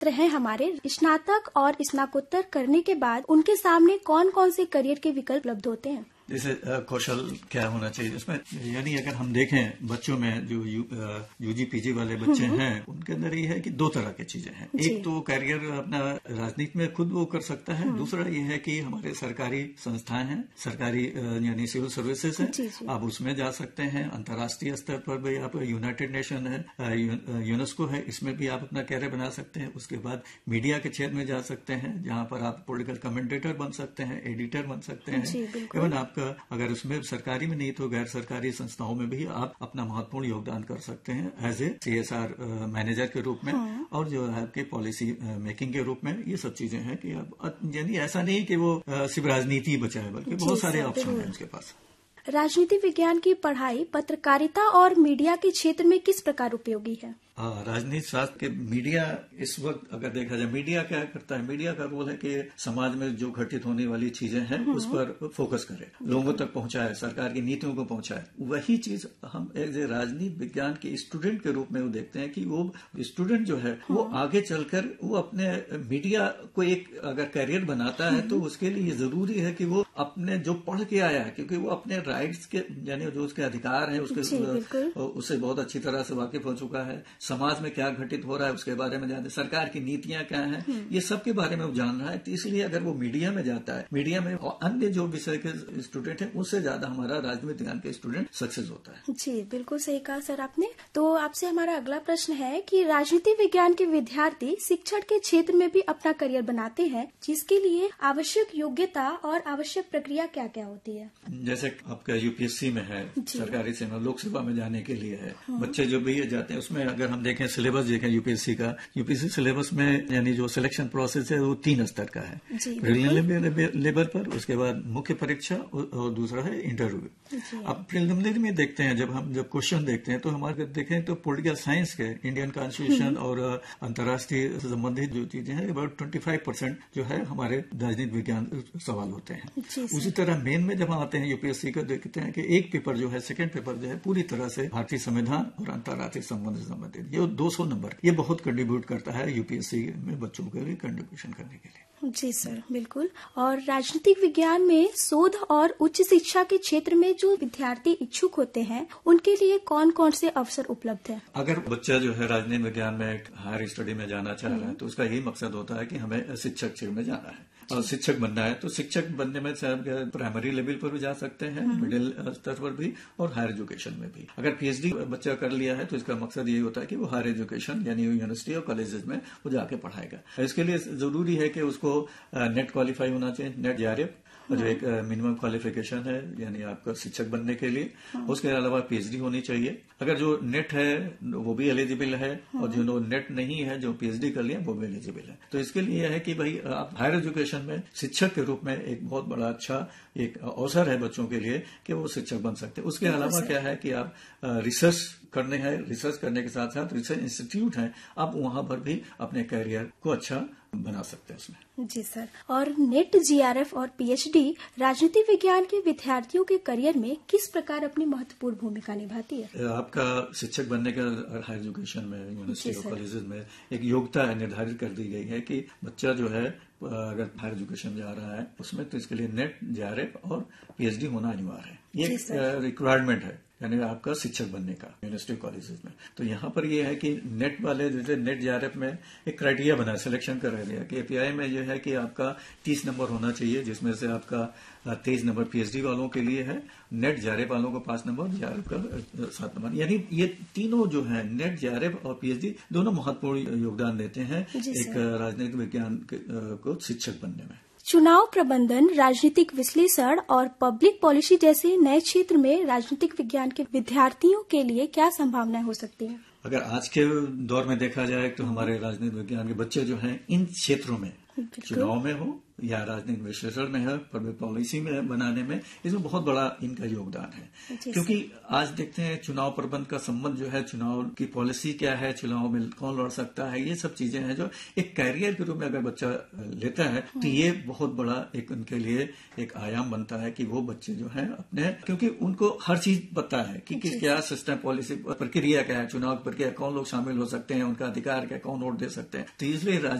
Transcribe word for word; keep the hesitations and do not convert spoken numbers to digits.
छात्र हैं हमारे, स्नातक और स्नातकोत्तर करने के बाद उनके सामने कौन कौन से करियर के विकल्प उपलब्ध होते हैं? जैसे कौशल क्या होना चाहिए उसमें, यानी अगर हम देखें बच्चों में जो यू, यूजी पीजी वाले बच्चे हैं उनके अंदर ये है कि दो तरह की चीजें हैं। एक तो करियर अपना राजनीति में खुद वो कर सकता है, दूसरा ये है कि हमारे सरकारी संस्थाएं हैं, सरकारी यानी सिविल सर्विसेज है, आप उसमें जा सकते हैं। अंतर्राष्ट्रीय स्तर पर भी आप यूनाइटेड नेशन है, यूनेस्को है, इसमें भी आप अपना करियर बना सकते हैं। उसके बाद मीडिया के क्षेत्र में जा सकते हैं जहां पर आप पॉलिटिकल कमेंटेटर बन सकते हैं, एडिटर बन सकते हैं। एवं आपका अगर उसमें सरकारी में नहीं तो गैर सरकारी संस्थाओं में भी आप अपना महत्वपूर्ण योगदान कर सकते हैं एज ए सीएसआर मैनेजर के रूप में। हाँ। और जो है आपके पॉलिसी मेकिंग के रूप में ये सब चीजें हैं कि आप, यानी ऐसा नहीं कि वो सिर्फ राजनीति बचा है, बल्कि बहुत सारे ऑप्शन हैं उसके पास। राजनीति विज्ञान की पढ़ाई पत्रकारिता और मीडिया के क्षेत्र में किस प्रकार उपयोगी है? हाँ, राजनीति शास्त्र के मीडिया इस वक्त अगर देखा जाए, मीडिया क्या करता है, मीडिया का रोल है कि समाज में जो घटित होने वाली चीजें हैं उस पर फोकस करे, लोगों तक पहुंचाए, सरकार की नीतियों को पहुंचाए। वही चीज हम एज ए राजनीति विज्ञान के स्टूडेंट के रूप में वो देखते हैं कि वो स्टूडेंट जो है वो आगे चलकर वो अपने मीडिया को एक अगर करियर बनाता है तो उसके लिए जरूरी है कि वो अपने जो पढ़ के आया है, क्योंकि वो अपने राइट्स के यानी जो उसके अधिकार हैं उसके उससे बहुत अच्छी तरह से वाकिफ हो चुका है। समाज में क्या घटित हो रहा है उसके बारे में जानते, सरकार की नीतियां क्या हैं, ये सब के बारे में वो जान रहा है। तो इसलिए अगर वो मीडिया में जाता है, मीडिया में और अन्य जो विषय के स्टूडेंट हैं उससे ज्यादा हमारा राजनीति विज्ञान के स्टूडेंट सक्सेस होता है। जी बिल्कुल सही कहा सर आपने। तो आपसे हमारा अगला प्रश्न है कि राजनीति विज्ञान के विद्यार्थी शिक्षण के क्षेत्र में भी अपना करियर बनाते हैं, जिसके लिए आवश्यक योग्यता और आवश्यक प्रक्रिया क्या क्या होती है? जैसे आपका यूपीएससी में है, सरकारी सेवा लोक सेवा में जाने के लिए है, बच्चे जो भी जाते हैं उसमें अगर हम देखें सिलेबस देखें यूपीएससी का, यूपीएससी सिलेबस में यानी जो सिलेक्शन प्रोसेस है वो तीन स्तर का है, प्रीलिमिनरी लेवल पर, उसके बाद मुख्य परीक्षा और दूसरा है इंटरव्यू। अब प्रीलिमिनरी में देखते हैं, जब हम जब क्वेश्चन देखते हैं तो हमारे देखें तो पॉलिटिकल साइंस के, इंडियन कॉन्स्टिट्यूशन और अंतर्राष्ट्रीय संबंधित जो चीजें हैं अबाउट ट्वेंटी फाइव परसेंट जो है हमारे राजनीति विज्ञान सवाल होते हैं। उसी तरह मेन में जब हम आते हैं यूपीएससी का देखते हैं कि एक पेपर जो है, सेकेंड पेपर जो है पूरी तरह से भारतीय संविधान और अंतर्राष्ट्रीय संबंध से संबंधित, ये दो सौ नंबर, ये बहुत कंट्रीब्यूट करता है यूपीएससी में बच्चों के लिए कंट्रीब्यूशन करने के लिए। जी सर बिल्कुल। और राजनीतिक विज्ञान में शोध और उच्च शिक्षा के क्षेत्र में जो विद्यार्थी इच्छुक होते हैं उनके लिए कौन कौन से अवसर उपलब्ध हैं? अगर बच्चा जो है राजनीतिक विज्ञान में हायर स्टडी में जाना चाह रहा है तो उसका यही मकसद होता है कि हमें शिक्षक क्षेत्र में जाना है और शिक्षक बनना है। तो शिक्षक बनने में प्राइमरी लेवल पर भी जा सकते हैं, मिडिल स्तर पर भी और हायर एजुकेशन में भी। अगर पीएचडी बच्चा कर लिया है तो इसका मकसद यही होता है कि वो हायर एजुकेशन यानी यूनिवर्सिटी और कॉलेजेस में वो जाके पढ़ाएगा। इसके लिए जरूरी है कि उसको नेट क्वालिफाई होना चाहिए, नेट जेआरएफ जो एक मिनिमम क्वालिफिकेशन है यानी आपका शिक्षक बनने के लिए। उसके अलावा पीएचडी होनी चाहिए। अगर जो नेट है वो भी एलिजिबल है और जो नेट नहीं है जो पीएचडी कर लिया वो भी एलिजिबल है। तो इसके लिए है कि भाई आप हायर एजुकेशन में शिक्षक के रूप में एक बहुत बड़ा अच्छा एक अवसर है बच्चों के लिए कि वो शिक्षक बन सकते हैं। उसके अलावा क्या है कि आप रिसर्च करने हैं, रिसर्च करने के साथ साथ रिसर्च इंस्टीट्यूट हैं, आप वहां पर भी अपने करियर को अच्छा बना सकते हैं उसमें। जी सर। और नेट, जीआरएफ और पीएचडी राजनीति विज्ञान के विद्यार्थियों के करियर में किस प्रकार अपनी महत्वपूर्ण भूमिका निभाती है? आपका शिक्षक बनने का हायर एजुकेशन में यूनिवर्सिटी और कॉलेजेस में एक योग्यता निर्धारित कर दी गई है कि बच्चा जो है अगर हायर एजुकेशन जा रहा है उसमें तो इसके लिए नेट, जेआरएफ और पीएचडी होना अनिवार्य है। ये रिक्वायरमेंट है यानी आपका शिक्षक बनने का यूनिवर्सिटी कॉलेजेस में। तो यहाँ पर ये है कि नेट वाले जैसे नेट जेआरएफ में एक क्राइटेरिया बना, सिलेक्शन कर रहे हैं कि एपीआई में जो है कि आपका तीस नंबर होना चाहिए, जिसमें से आपका तेईस नंबर पीएचडी वालों के लिए है, नेट जेआरएफ वालों को पांच नंबर, जेआरएफ का सात नंबर। यानी ये तीनों जो है नेट, जेआरएफ और पीएचडी दोनों महत्वपूर्ण योगदान देते हैं एक राजनीतिक विज्ञान को शिक्षक बनने में। चुनाव प्रबंधन, राजनीतिक विश्लेषण और पब्लिक पॉलिसी जैसे नए क्षेत्र में राजनीतिक विज्ञान के विद्यार्थियों के लिए क्या संभावनाएं हो सकती हैं? अगर आज के दौर में देखा जाए तो हमारे राजनीतिक विज्ञान के बच्चे जो हैं इन क्षेत्रों में, चुनाव में हो या राजनीतिक विश्लेषण में है, पब्लिक पॉलिसी में बनाने में, इसमें बहुत बड़ा इनका योगदान है। क्योंकि आज देखते हैं चुनाव प्रबंध का संबंध जो है, चुनाव की पॉलिसी क्या है, चुनाव में कौन लड़ सकता है, ये सब चीजें हैं जो एक कैरियर के रूप में अगर बच्चा लेता है तो ये बहुत बड़ा एक उनके लिए एक आयाम बनता है कि वो बच्चे जो है अपने, क्योंकि उनको हर चीज पता है कि क्या सिस्टम, पॉलिसी, प्रक्रिया क्या है, चुनाव प्रक्रिया, कौन लोग शामिल हो सकते हैं, उनका अधिकार क्या, कौन वोट दे सकते हैं। तो इसलिए